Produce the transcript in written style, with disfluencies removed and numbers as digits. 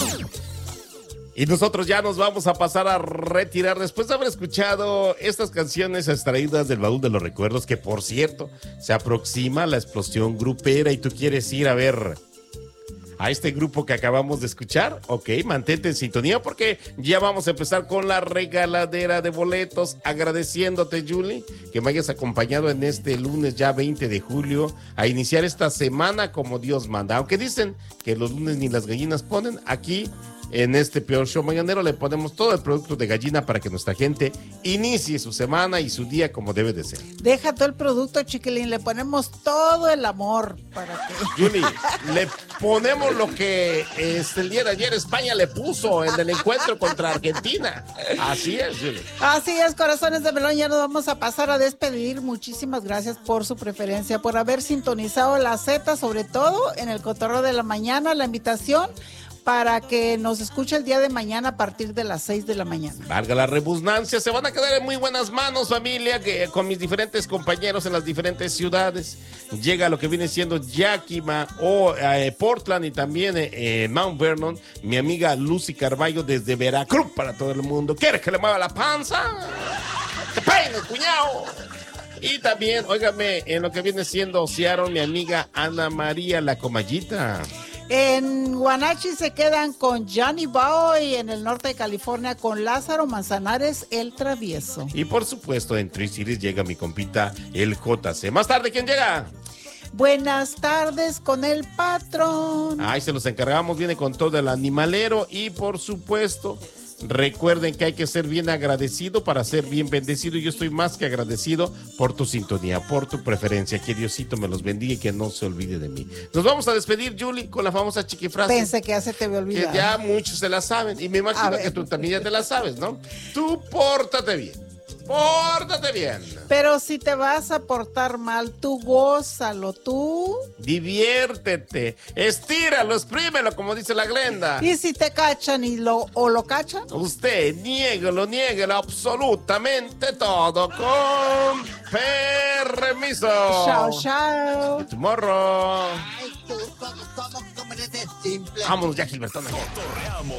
Y nosotros ya nos vamos a pasar a retirar después de haber escuchado estas canciones extraídas del baúl de los recuerdos, que por cierto, se aproxima la explosión grupera y tú quieres ir a ver a este grupo que acabamos de escuchar. Ok, mantente en sintonía porque ya vamos a empezar con la regaladera de boletos, agradeciéndote, Julie, que me hayas acompañado en este lunes ya 20 de julio a iniciar esta semana como Dios manda. Aunque dicen que los lunes ni las gallinas ponen, aquí en este Peor Show Mañanero le ponemos todo el producto de gallina para que nuestra gente inicie su semana y su día como debe de ser. Deja todo el producto, chiquilín, le ponemos todo el amor para que... Julie, le ponemos lo que el día de ayer España le puso en el encuentro contra Argentina. Así es, Julie. Así es, corazones de melón, ya nos vamos a pasar a despedir. Muchísimas gracias por su preferencia, por haber sintonizado la Z, sobre todo en el Cotorreo de la Mañana, la invitación para que nos escuche el día de mañana a partir de las 6 de la mañana. Valga la redundancia, se van a quedar en muy buenas manos, familia, que con mis diferentes compañeros en las diferentes ciudades. Llega lo que viene siendo Yakima o Portland y también Mount Vernon, mi amiga Lucy Carballo desde Veracruz para todo el mundo. ¿Quieres que le mueva la panza? ¡Te peines, cuñado! Y también, óigame, en lo que viene siendo Seattle, mi amiga Ana María La Comayita. En Guanachi se quedan con Johnny Boy, en el norte de California con Lázaro Manzanares, el travieso. Y por supuesto en Tri Cities llega mi compita el JC. Más tarde, ¿quién llega? Buenas tardes con el patrón. Ahí se los encargamos, viene con todo el animalero y por supuesto... Recuerden que hay que ser bien agradecido para ser bien bendecido. Yo estoy más que agradecido por tu sintonía, por tu preferencia. Que Diosito me los bendiga y que no se olvide de mí. Nos vamos a despedir, Julie, con la famosa chiquifrase. Pensé que ya se te había olvidado. Que ya muchos se la saben. Y me imagino que tú también ya te la sabes, ¿no? Tú pórtate bien. Pórtate bien. Pero si te vas a portar mal, tú gózalo, tú. Diviértete. Estíralo, exprímelo, como dice la Glenda. Y si te cachan lo cachan. Usted niéguelo absolutamente todo con permiso. Chao, chao. Tomorrow. Ay, tú, ¿cómo mereces simple? Vámonos ya, Gilbertona.